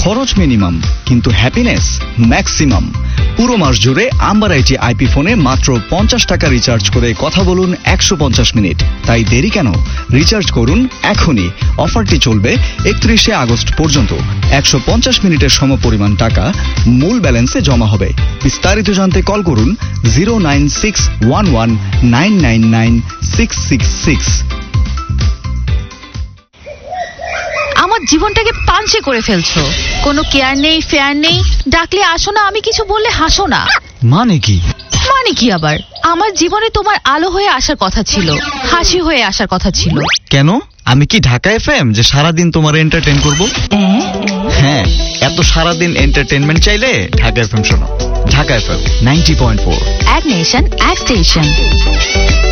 খরচ মিনিমাম কিন্তু happiness maximum. পুরো মাস জুড়ে আম্বার আইটি আইপি ফোনে মাত্র 50 টাকা রিচার্জ করে কথা বলুন 150 মিনিট। তাই দেরি কেন? রিচার্জ করুন এখনই। অফারটি চলবে 31শে আগস্ট পর্যন্ত। 150 মিনিটের সমপরিমাণ টাকা মূল ব্যালেন্সে জমা হবে। বিস্তারিত জানতে কল করুন 09611999666। আমার জীবনটাকে পাঞ্চে করে ফেলছো। কোনো কেয়ার নেই, ফেয়ার নেই। ডাকলে আসো না, আমি কিছু বললে হাসো না। মানে কি? মানে কি আবার? আমার জীবনে তোমার আলো হয়ে আসার কথা ছিল, হাসি হয়ে আসার কথা ছিল। কেন? আমি কি ঢাকা এফএম যে সারাদিন তোমার এন্টারটেইন করব? হ্যাঁ, এত সারাদিন এন্টারটেইনমেন্ট চাইলে ঢাকা এফএম শোনো। ঢাকা এফএম 90.4, এক নেশন, এক স্টেশন।